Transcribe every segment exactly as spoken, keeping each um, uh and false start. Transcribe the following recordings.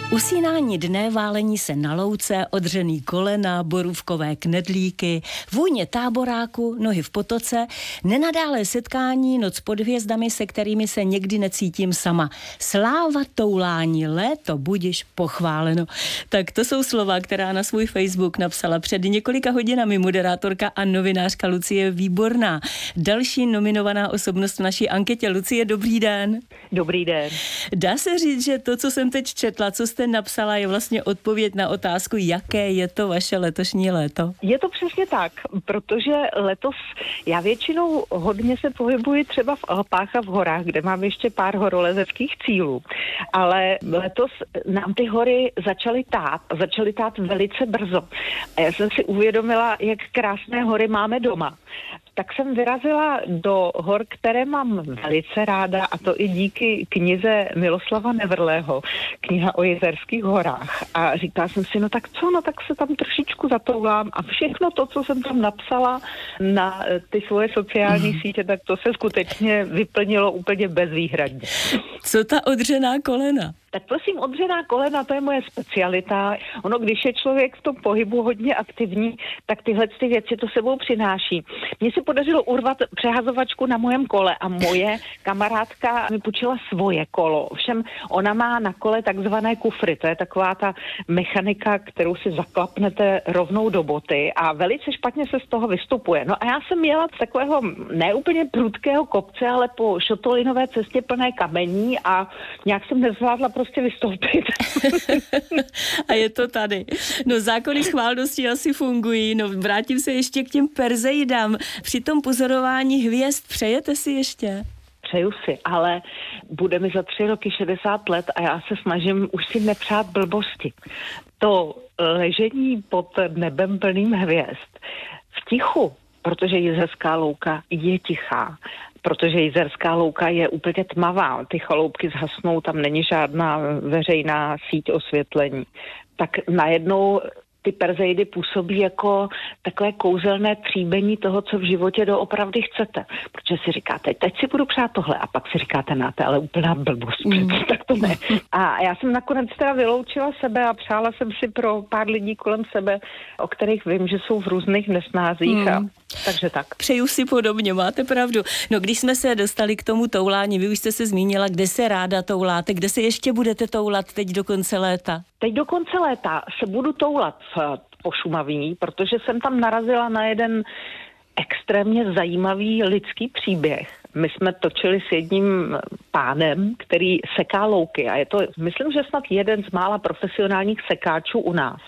Usínání dne, válení se na louce, odřený kolena, borůvkové knedlíky, vůně táboráku, nohy v potoce, nenadálé setkání, noc pod hvězdami, se kterými se někdy necítím sama. Sláva toulání, léto budiš pochváleno. Tak to jsou slova, která na svůj Facebook napsala před několika hodinami moderátorka a novinářka Lucie Výborná. Další nominovaná osobnost v naší anketě. Lucie, dobrý den. Dobrý den. Dá se říct, že to, co jsem teď četla, co jste napsala, je vlastně odpověď na otázku, jaké je to vaše letošní léto? Je to přesně tak, protože letos já většinou hodně se pohybuji třeba v Alpách a v horách, kde mám ještě pár horolezeckých cílů, ale letos nám ty hory začaly tát a začaly tát velice brzo. A já jsem si uvědomila, jak krásné hory máme doma. Tak jsem vyrazila do hor, které mám velice ráda, a to i díky knize Miloslava Nevrlého, kniha o jezerských horách. A říkala jsem si, no tak co, no tak se tam trošičku zatoulám a všechno to, co jsem tam napsala na ty svoje sociální mm. sítě, tak to se skutečně vyplnilo úplně bezvýhradně. Co ta odřená kolena? Tak prosím, odřená kolena, to je moje specialita. Ono, když je člověk v tom pohybu hodně aktivní, tak tyhle ty věci to sebou přináší. Mně se podařilo urvat přehazovačku na mojem kole a moje kamarádka mi půjčila svoje kolo. Ovšem ona má na kole takzvané kufry, to je taková ta mechanika, kterou si zaklapnete rovnou do boty a velice špatně se z toho vystupuje. No a já jsem jela z takového neúplně prudkého kopce, ale po šotolinové cestě plné kamení a nějak jsem nezvládla prostě vystoupit. A je to tady. No zákony schválnosti asi fungují. No vrátím se ještě k těm Perseidám. Při tom pozorování hvězd přejete si ještě? Přeju si, ale bude mi za tři roky šedesát let a já se snažím už si nepřát blbosti. To ležení pod nebem plným hvězd v tichu, protože Jizerská louka je tichá, protože Jizerská louka je úplně tmavá, ty chaloupky zhasnou, tam není žádná veřejná síť osvětlení. Tak najednou ty Perseidy působí jako takové kouzelné tříbení toho, co v životě doopravdy chcete. Protože si říkáte, teď si budu přát tohle a pak si říkáte, na to ale úplná blbost, mm. tak to ne. A já jsem nakonec teda vyloučila sebe a přála jsem si pro pár lidí kolem sebe, o kterých vím, že jsou v různých nesnázích mm. a takže tak. Přeju si podobně, máte pravdu. No když jsme se dostali k tomu toulání, vy už jste se zmínila, kde se ráda touláte, kde se ještě budete toulat teď do konce léta? Teď do konce léta se budu toulat v Pošumaví, protože jsem tam narazila na jeden extrémně zajímavý lidský příběh. My jsme točili s jedním pánem, který seká louky a je to, myslím, že snad jeden z mála profesionálních sekáčů u nás.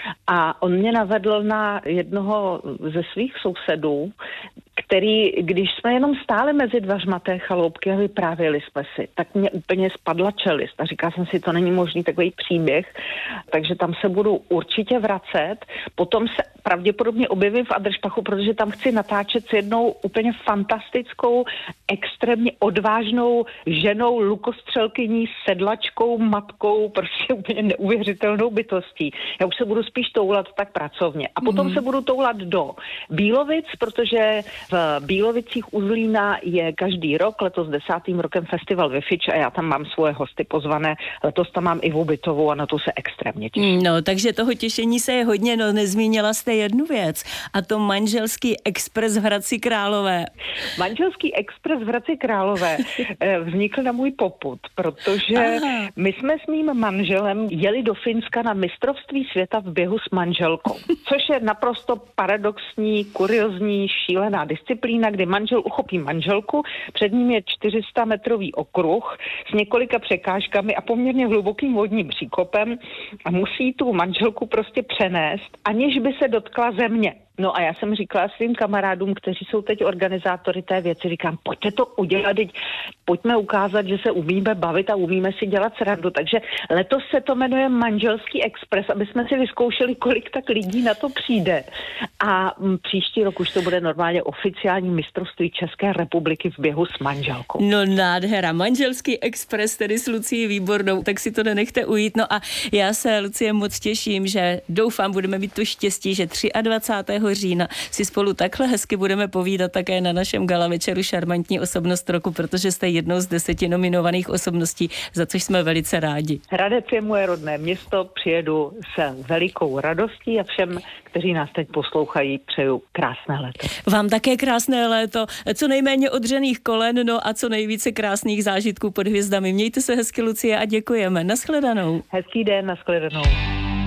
A on mě navedl na jednoho ze svých sousedů, který, když jsme jenom stáli mezi dveřma té chaloupky a vyprávěli jsme si, tak mě úplně spadla čelist a říkala jsem si, to není možný takový příběh, takže tam se budu určitě vracet. Potom se pravděpodobně objevím v Adršpachu, protože tam chci natáčet s jednou úplně fantastickou, extrémně odvážnou ženou, lukostřelkyní, sedlačkou, matkou, prostě úplně neuvěřitelnou bytostí. Já už se budu spíš toulat tak pracovně. A potom mm. se budu toulat do Bílovic, protože v Bílovicích u Zlína je každý rok, letos desátým rokem festival Vyfič a já tam mám svoje hosty pozvané. Letos tam mám Ivu Bytovou a na to se extrémně těším. No, takže toho těšení se je hodně, no nezmínila jste jednu věc a to manželský expres v Hradci Králové. Manželský expres v Hradci Králové vznikl na můj popud, protože Aha. my jsme s mým manželem jeli do Finska na mistrovství světa v běhu s manželkou, což je naprosto paradoxní, kuriozní, šílená disciplína, kdy manžel uchopí manželku, před ním je čtyři sta metrový okruh s několika překážkami a poměrně hlubokým vodním příkopem a musí tu manželku prostě přenést, aniž by se dotkla země. No a já jsem říkala svým kamarádům, kteří jsou teď organizátory té věci, říkám, pojďte to udělat, teď pojďme ukázat, že se umíme bavit a umíme si dělat srandu. Takže letos se to jmenuje Manželský expres, aby jsme si vyzkoušeli, kolik tak lidí na to přijde. A m, příští rok už to bude normálně oficiální mistrovství České republiky v běhu s manželkou. No nádhera, Manželský expres, tedy s Lucií Výbornou, tak si to nenechte ujít. No a já se, Lucie, moc těším, že doufám, budeme mít to štěstí, že dvacátého října si spolu takhle hezky budeme povídat také na našem gala večeru Šarmantní osobnost roku, protože jste jednou z deseti nominovaných osobností, za což jsme velice rádi. Hradec je moje rodné město, přijedu s velikou radostí a všem, kteří nás teď poslouchají, přeju krásné léto. Vám také krásné léto, co nejméně odřených kolen, no a co nejvíce krásných zážitků pod hvězdami. Mějte se hezky, Lucie, a děkujeme. Naschledanou. Hezký den, naschledanou.